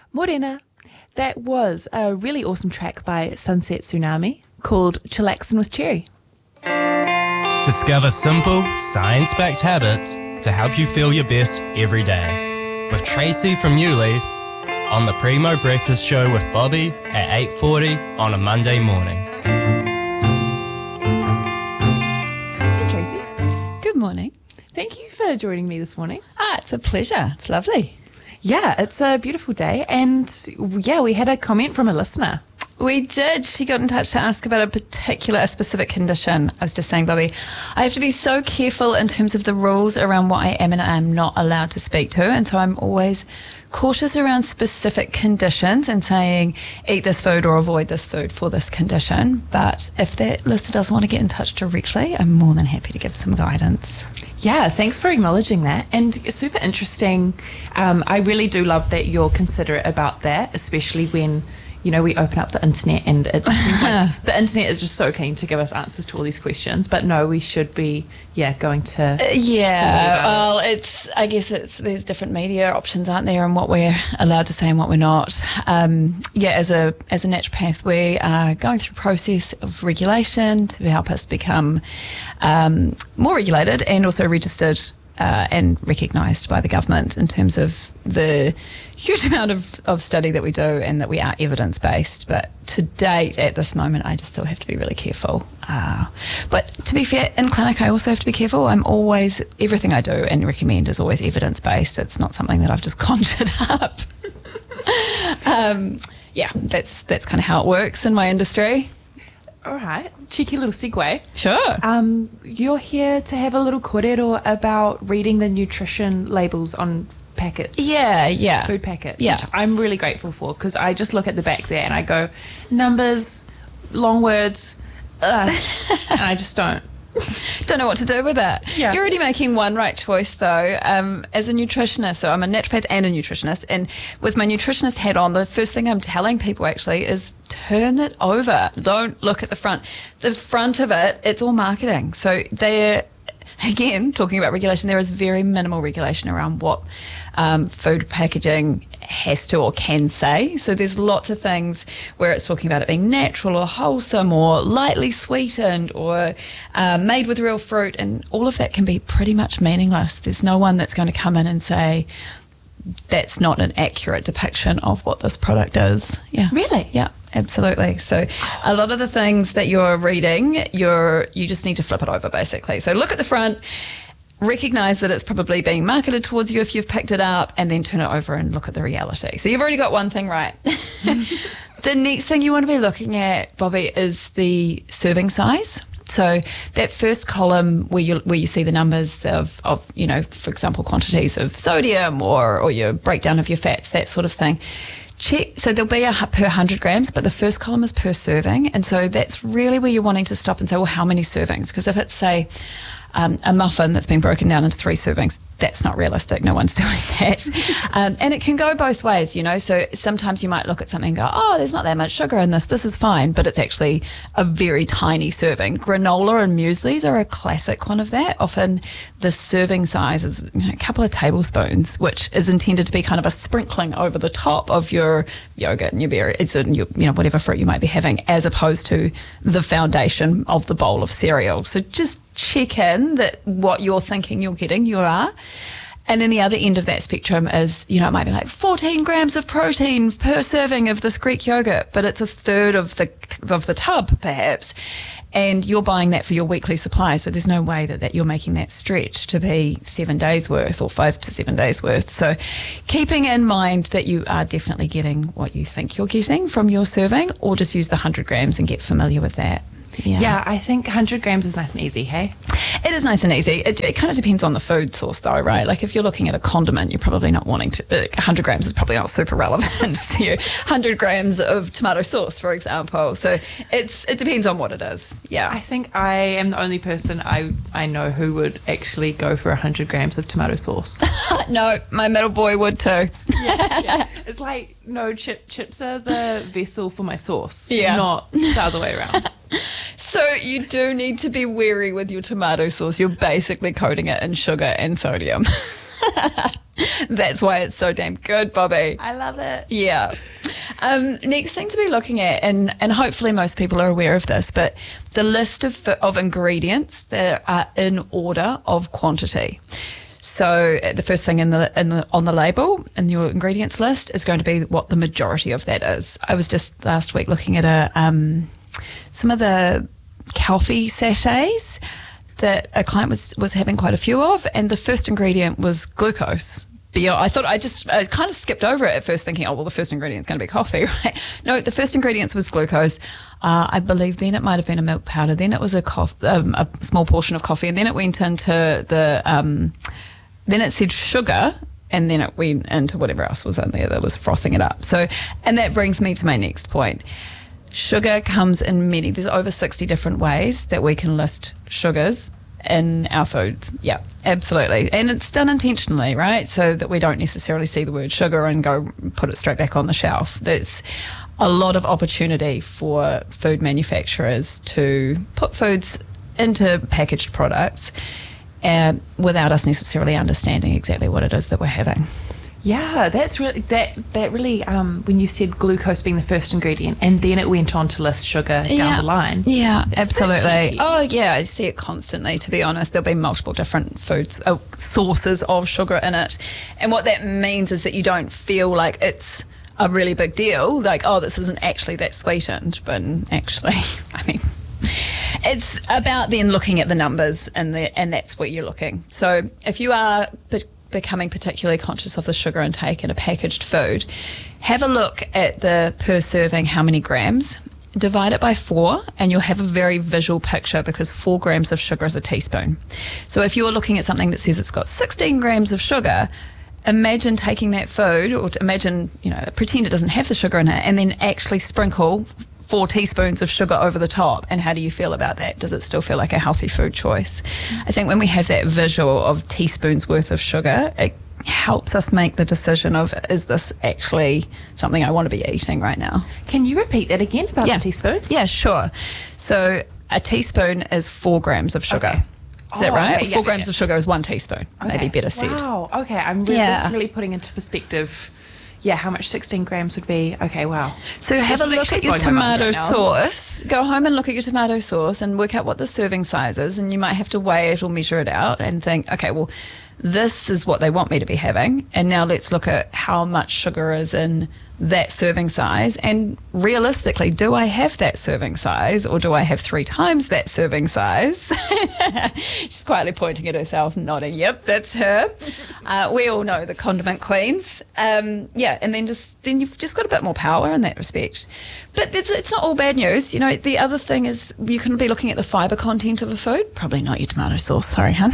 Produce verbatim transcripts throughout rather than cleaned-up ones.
Morena. That was a really awesome track by Sunset Tsunami called Chillaxin' with Cherry. Discover simple, science-backed habits to help you feel your best every day. With Tracy from You Leave on the Primo Breakfast Show with Bobby at eight forty on a Monday morning. Hey Tracy. Good morning. Thank you for joining me this morning. Ah, it's a pleasure. It's lovely. Yeah, it's a beautiful day, and yeah, we had a comment from a listener. We did. She got in touch to ask about a particular, a specific condition. I was just saying, Bobby, I have to be so careful in terms of the rules around what I am and I am not allowed to speak to, and so I'm always cautious around specific conditions and saying eat this food or avoid this food for this condition. But if that listener doesn't want to get in touch directly, I'm more than happy to give some guidance. Yeah, thanks for acknowledging that. And super interesting. Um, I really do love that you're considerate about that, especially when, you know, we open up the internet and it seems like the internet is just so keen to give us answers to all these questions. But no, we should be, yeah, going to... Uh, yeah, well, it. it's, I guess it's, there's different media options, aren't there, and what we're allowed to say and what we're not. Um, yeah, as a as a naturopath, we are going through a process of regulation to help us become um, more regulated and also registered Uh, and recognised by the government in terms of the huge amount of, of study that we do and that we are evidence-based. But to date, at this moment, I just still have to be really careful. Uh, but to be fair, in clinic, I also have to be careful. I'm always, everything I do and recommend is always evidence-based. It's not something that I've just conjured up. um, yeah, that's, that's kind of how it works in my industry. All right, cheeky little segue. Sure. Um, you're here to have a little kōrero about reading the nutrition labels on packets. Yeah, yeah. Food packets, yeah. which I'm really grateful for, because I just look at the back there and I go, numbers, long words, ugh, and I just don't. Don't know what to do with that. Yeah. You're already making one right choice, though. Um, as a nutritionist, so I'm a naturopath and a nutritionist, and with my nutritionist hat on, the first thing I'm telling people actually is turn it over. Don't look at the front. The front of it, it's all marketing. So they're, again, talking about regulation, there is very minimal regulation around what um, food packaging has to or can say. So there's lots of things where it's talking about it being natural or wholesome or lightly sweetened or uh, made with real fruit, and all of that can be pretty much meaningless. There's no one that's going to come in and say that's not an accurate depiction of what this product is. Yeah. Really? Yeah, absolutely. So a lot of the things that you're reading, you're you just need to flip it over, basically. So look at the front, recognise that it's probably being marketed towards you if you've picked it up, and then turn it over and look at the reality. So you've already got one thing right. The next thing you want to be looking at, Bobby, is the serving size. So that first column where you where you see the numbers of, of you know, for example, quantities of sodium or, or your breakdown of your fats, that sort of thing. Check. So there'll be a per one hundred grams, but the first column is per serving. And so that's really where you're wanting to stop and say, well, how many servings? Because if it's, say, um, a muffin that's been broken down into three servings, that's not realistic. No one's doing that. um, and it can go both ways, you know. So sometimes you might look at something and go, oh, there's not that much sugar in this. This is fine. But it's actually a very tiny serving. Granola and mueslis are a classic one of that. Often the serving size is, you know, a couple of tablespoons, which is intended to be kind of a sprinkling over the top of your yogurt and your berry, it's a, your, you know, whatever fruit you might be having, as opposed to the foundation of the bowl of cereal. So just check in that what you're thinking you're getting, you are. And then the other end of that spectrum is, you know, it might be like fourteen grams of protein per serving of this Greek yogurt, but it's a third of the of the tub, perhaps. And you're buying that for your weekly supply, so there's no way that, that you're making that stretch to be seven days worth or five to seven days worth. So keeping in mind that you are definitely getting what you think you're getting from your serving, or just use the one hundred grams and get familiar with that. Yeah. yeah, I think one hundred grams is nice and easy, hey? It is nice and easy. It, it kind of depends on the food source, though, right? Like if you're looking at a condiment, you're probably not wanting to... Uh, one hundred grams is probably not super relevant to you. one hundred grams of tomato sauce, for example. So it's it depends on what it is. Yeah. I think I am the only person I, I know who would actually go for one hundred grams of tomato sauce. No, my middle boy would too. yeah, yeah. It's like, no, chip chips are the vessel for my sauce, yeah. not the other way around. So you do need to be wary with your tomato sauce. You're basically coating it in sugar and sodium. That's why it's so damn good, Bobby. I love it. Yeah. Um, next thing to be looking at, and, and hopefully most people are aware of this, but the list of, of ingredients that are in order of quantity. So uh, the first thing in the, in the on the label in your ingredients list is going to be what the majority of that is. I was just last week looking at a um, some of the coffee sachets that a client was, was having quite a few of, and the first ingredient was glucose. But, yeah, I thought I just I kind of skipped over it at first thinking, oh, well, the first ingredient is going to be coffee, right? No, the first ingredient was glucose. Uh, I believe then it might have been a milk powder. Then it was a, cof- um, a small portion of coffee. And then it went into the, um, then it said sugar. And then it went into whatever else was in there that was frothing it up. So, and that brings me to my next point. Sugar comes in many, there's over sixty different ways that we can list sugars in our foods. Yeah, absolutely. And it's done intentionally, right? So that we don't necessarily see the word sugar and go put it straight back on the shelf. There's a lot of opportunity for food manufacturers to put foods into packaged products uh, without us necessarily understanding exactly what it is that we're having. Yeah, that's really that that really um, when you said glucose being the first ingredient and then it went on to list sugar yeah. down the line. Yeah, It's absolutely. Oh yeah, I see it constantly, to be honest. There'll be multiple different foods, uh, sources of sugar in it. And what that means is that you don't feel like it's a really big deal, like, oh, this isn't actually that sweetened, but actually, I mean, it's about then looking at the numbers and the, and that's where you're looking. So if you are becoming particularly conscious of the sugar intake in a packaged food, have a look at the per serving how many grams, divide it by four, and you'll have a very visual picture because four grams of sugar is a teaspoon. So if you're looking at something that says it's got sixteen grams of sugar, imagine taking that food, or to imagine, you know, pretend it doesn't have the sugar in it, and then actually sprinkle four teaspoons of sugar over the top. And how do you feel about that? Does it still feel like a healthy food choice? I think when we have that visual of teaspoons worth of sugar, it helps us make the decision of, is this actually something I want to be eating right now? Can you repeat that again about yeah. the teaspoons? Yeah, sure. So a teaspoon is four grams of sugar. Okay. Is that Oh, right? okay, yeah, Four grams yeah. of sugar is one teaspoon, Okay. maybe better said. Wow. Okay. I'm really, Yeah. that's really putting into perspective. Yeah, how much sixteen grams would be? Okay, wow. So have This a is look actually at your blowing my mind tomato right now. sauce. Go home and look at your tomato sauce and work out what the serving size is. And you might have to weigh it or measure it out and think, okay, well, this is what they want me to be having. And now let's look at how much sugar is in that serving size. And realistically, do I have that serving size or do I have three times that serving size? She's quietly pointing at herself, nodding, yep, that's her. Uh, we all know the condiment queens. Um, yeah, and then just then you've just got a bit more power in that respect. But it's, it's not all bad news. You know, the other thing is you can be looking at the fibre content of a food. Probably not your tomato sauce, sorry, hun.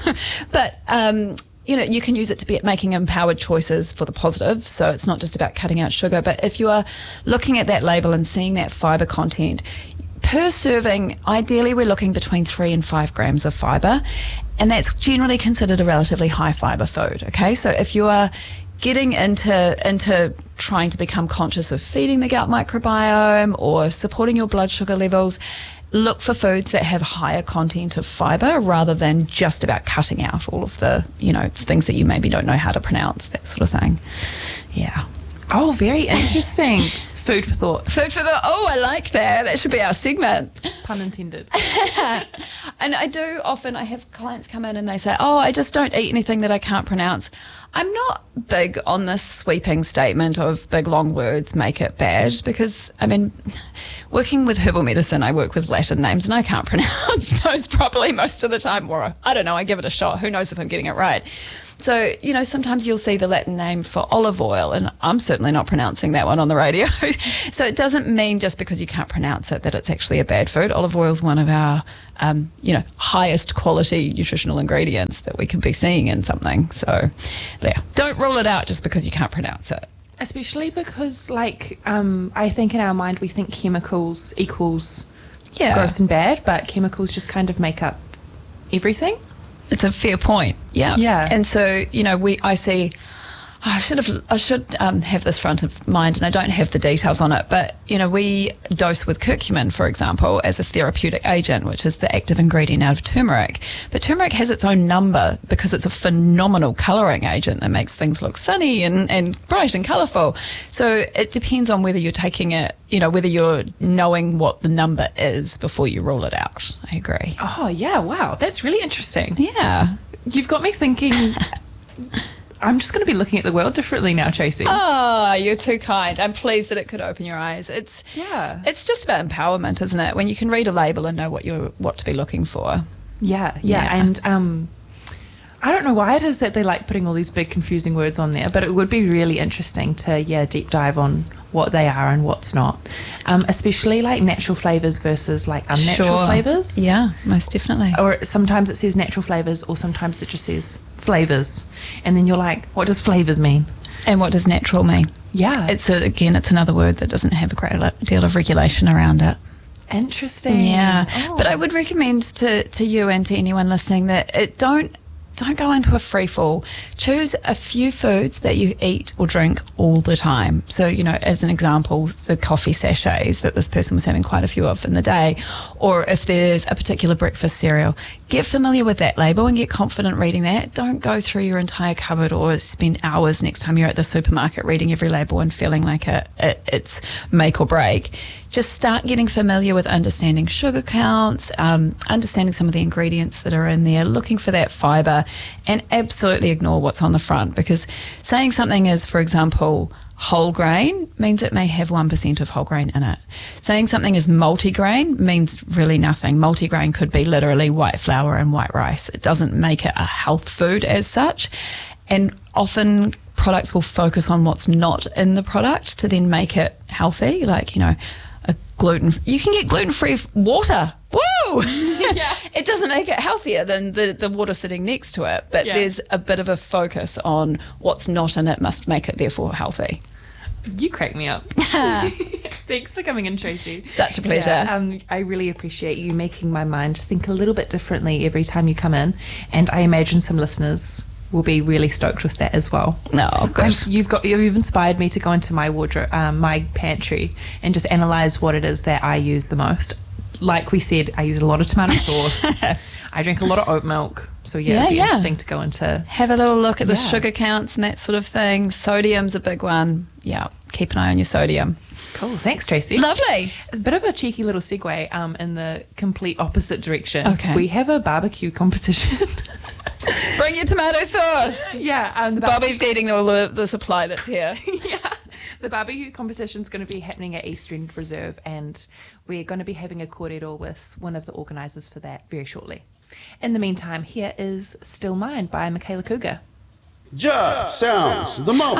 But, um, you know, you can use it to be making empowered choices for the positive. So it's not just about cutting out sugar. But if you are looking at that label and seeing that fibre content, per serving, ideally we're looking between three and five grams of fibre. And that's generally considered a relatively high fibre food, okay? So if you are getting into into trying to become conscious of feeding the gut microbiome or supporting your blood sugar levels, look for foods that have higher content of fibre rather than just about cutting out all of the, you know, things that you maybe don't know how to pronounce, that sort of thing. Yeah. Oh, very interesting. Food for thought. Food for the, oh, I like that. That should be our segment. Pun intended. And I do often, I have clients come in and they say, oh, I just don't eat anything that I can't pronounce. I'm not big on this sweeping statement of big long words make it bad because, I mean, working with herbal medicine, I work with Latin names and I can't pronounce those properly most of the time. Or I don't know, I give it a shot. Who knows if I'm getting it right? So, you know, sometimes you'll see the Latin name for olive oil, and I'm certainly not pronouncing that one on the radio. So it doesn't mean just because you can't pronounce it that it's actually a bad food. Olive oil is one of our, um, you know, highest quality nutritional ingredients that we can be seeing in something. So, yeah, don't rule it out just because you can't pronounce it. Especially because, like, um, I think in our mind we think chemicals equals Yeah. gross and bad, but chemicals just kind of make up everything. It's a fair point. Yeah. Yeah. And so, you know, we I see I should have. I should um, have this front of mind, and I don't have the details on it. But you know, we dose with curcumin, for example, as a therapeutic agent, which is the active ingredient out of turmeric. But turmeric has its own number because it's a phenomenal colouring agent that makes things look sunny and, and bright and colourful. So it depends on whether you're taking it. You know, whether you're knowing what the number is before you rule it out. I agree. Oh yeah, wow, that's really interesting. Yeah, you've got me thinking. I'm just going to be looking at the world differently now, Tracy. Oh, you're too kind. I'm pleased that it could open your eyes. It's yeah. It's just about empowerment, isn't it? When you can read a label and know what you're what to be looking for. Yeah, yeah, Yeah. and um, I don't know why it is that they like putting all these big confusing words on there, but it would be really interesting to yeah deep dive on what they are and what's not, um, especially like natural flavors versus like unnatural Sure. flavors. Yeah, most definitely. Or sometimes it says natural flavors, or sometimes it just says flavors, and then you're like, what does flavors mean? And what does natural mean? Yeah, It's a, again, it's another word that doesn't have a great le- deal of regulation around it. interesting. Yeah, Oh. but I would recommend to, to you and to anyone listening that it don't don't go into a free fall. Choose a few foods that you eat or drink all the time. So, you know, as an example, the coffee sachets that this person was having quite a few of in the day, or if there's a particular breakfast cereal, get familiar with that label and get confident reading that. Don't go through your entire cupboard or spend hours next time you're at the supermarket reading every label and feeling like it, it, it's make or break. Just start getting familiar with understanding sugar counts, um, understanding some of the ingredients that are in there, looking for that fibre, and absolutely ignore what's on the front, because saying something is, for example, whole grain means it may have one percent of whole grain in it. Saying something is multigrain means really nothing. Multigrain could be literally white flour and white rice. It doesn't make it a health food as such. And often products will focus on what's not in the product to then make it healthy. Like, you know, a gluten, you can get gluten-free water. Woo! Yeah. It doesn't make it healthier than the, the water sitting next to it, but Yeah. there's a bit of a focus on what's not in it must make it therefore healthy. You crack me up. Thanks for coming in, Tracy. Such a pleasure. Yeah, um, I really appreciate you making my mind think a little bit differently every time you come in, and I imagine some listeners will be really stoked with that as well. No, good. Um, you've got you've inspired me to go into my wardrobe, um, my pantry, and just analyze what it is that I use the most. Like we said, I use a lot of tomato sauce. I drink a lot of oat milk. So yeah, Yeah, it'd be yeah. interesting to go into. Have a little look at the Yeah. sugar counts and that sort of thing. Sodium's a big one. Yeah, keep an eye on your sodium. Cool. Thanks, Tracy. Lovely. It's a bit of a cheeky little segue um, in the complete opposite direction. Okay. We have a barbecue competition. Bring your tomato sauce. yeah. Um, the bar- Bobby's getting all the, the supply that's here. yeah. The barbecue competition is going to be happening at East End Reserve, and we're going to be having a kōrero with one of the organisers for that very shortly. In the meantime, here is Still Mine by Michaela Cougar. Just sounds the moment.